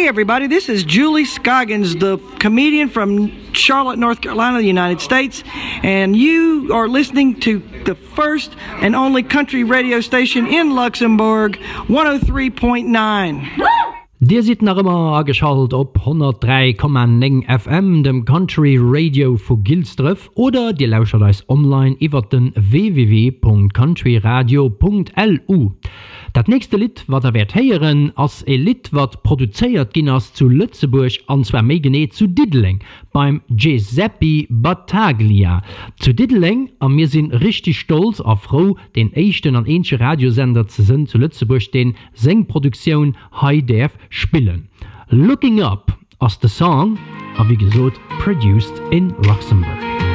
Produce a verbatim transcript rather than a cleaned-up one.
everybody, this is Julie Scoggins, the comedian from Charlotte, North Carolina, the United States, and you are listening to the first and only country radio station in Luxembourg, one oh three point nine. Dir seid noch immer angeschaltet op hundertdrei Komma neun F M, dem Country Radio vu Gilsdriff, oder dir lauscht euch online iwwer den w w w punkt country radio punkt l u. Dat nächste Lied, wat er werd heieren, as e Lied, wat produziert ginnas zu Lützeburg, anzwer méi genee zu Diddling, beim Giuseppe Battaglia. Zu Diddling, an mir sinn richtig stolz a froh, den echten an ensche Radiosender ze sinn zu Lützeburg, den Sengproduktion High Def spillen. Looking Up as the song, a wie gesot, produced in Luxembourg.